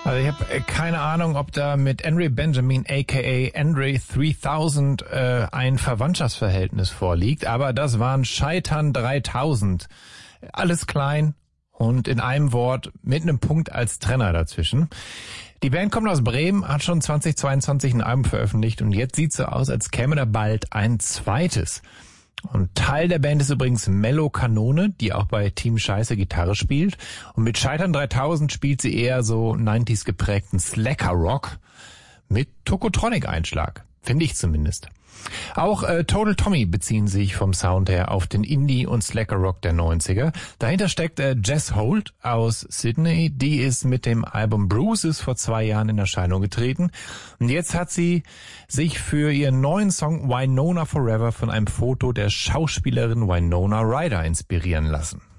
Also ich habe keine Ahnung, ob da mit Andre Benjamin aka Andre 3000 ein Verwandtschaftsverhältnis vorliegt, aber das waren Scheitern 3000. Alles klein und in einem Wort mit einem Punkt als Trenner dazwischen. Die Band kommt aus Bremen, hat schon 2022 ein Album veröffentlicht und jetzt sieht so aus, als käme da bald ein zweites. Und Teil der Band ist übrigens Mello Kanone, die auch bei Team Scheiße Gitarre spielt. Und mit Scheitern 3000 spielt sie eher so 90s geprägten Slacker Rock mit Tokotronic-Einschlag. Finde ich zumindest. Auch Total Tommy beziehen sich vom Sound her auf den Indie- und Slacker-Rock der 90er. Dahinter steckt Jess Holt aus Sydney. Die ist mit dem Album Bruises vor 2 Jahren in Erscheinung getreten. Und jetzt hat sie sich für ihren neuen Song Winona Forever von einem Foto der Schauspielerin Winona Ryder inspirieren lassen.